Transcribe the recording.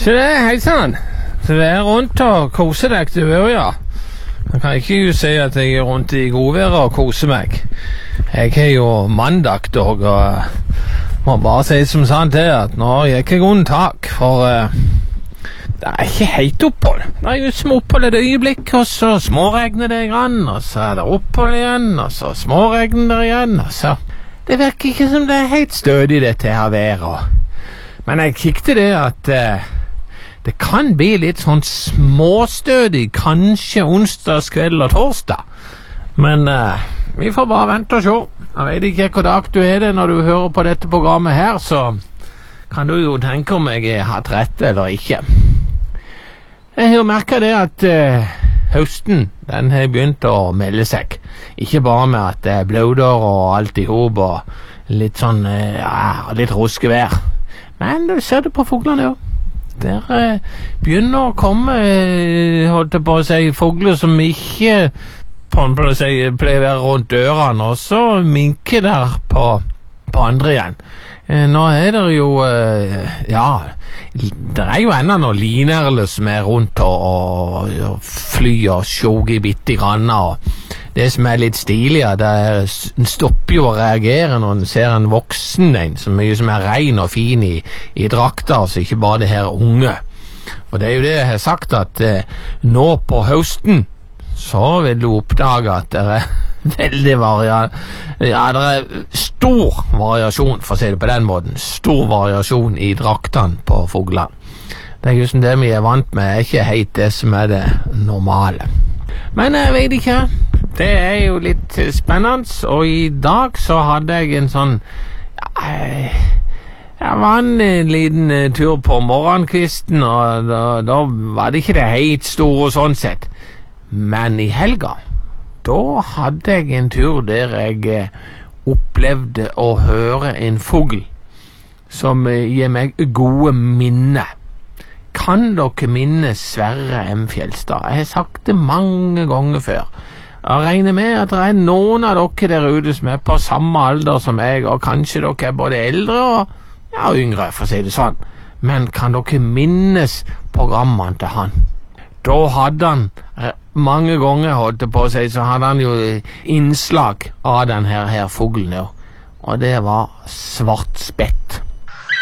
Så det er hei sann. Så det er rundt og kose deg du òg, ja. Jeg kan ikke jo si at jeg er rundt i godværet og koser meg. Jeg har jo mandag og må bare si som sant det at nå gikk jeg under tak, for det er ikke helt opphold. Det er jo småopphold et øyeblikk, og så småregner det igjen, og så er det opphold igjen, og så småregner det igjen, og så det virker ikke som det er helt stødig dette her været. Men jeg kikket det at det kan bli litt sånn småstødig, kanskje onsdagskveld og torsdag. Men vi får bare vente og se. Jeg vet ikke hvor dag du er det når du hører på dette programmet her, så kan du jo tenke om jeg har hatt rett eller ikke. Jeg har jo merket det at høsten, den har begynt å melde seg. Ikke bare med at det er bløder og alt i hop og litt sånn, litt ruskevær. Men du ser det på fuglene jo. Der begynner å komme, holdt jeg på å si, fugler som ikke pleier å være rundt dørene, og så minker der på andre igjen. Nå er det jo, det er jo enda noen linerler som er rundt og fly og sjoge bitte grann, og det som er litt stilig, det er en stopper jo å reagere når en ser en voksen en, så mye som er ren og fin i drakta, altså ikke bare det her unge. Og det er jo det jeg har sagt, at nå på høsten, så vil du oppdage at det er veldig det er stor variasjon, for å si det på den måten, stor variasjon i draktene på fuglene. Det er jo som det vi er vant med, er ikke helt det som er det normale. Men jeg vet ikke, det er jo litt spennende, og i dag så hadde jeg en sånn, jeg var en liten tur på morgenkvisten, og da var det ikke det helt store sånn sett. Men i helga, da hadde jeg en tur der jeg opplevde å høre en fugl som gir meg gode minner. Kan dere minne Sverre M. Fjeldstad? Jeg har sagt det mange ganger før. Jeg regner med at det er noen av dere der ute som er på samme alder som jeg, og kanskje dere er både eldre og yngre, for å si det sånn. Men kan dere minnes programmene til han? Da hadde han mange ganger, holdt jeg på å si, så hadde han jo innslag av den her fuglen, og det var svart spett.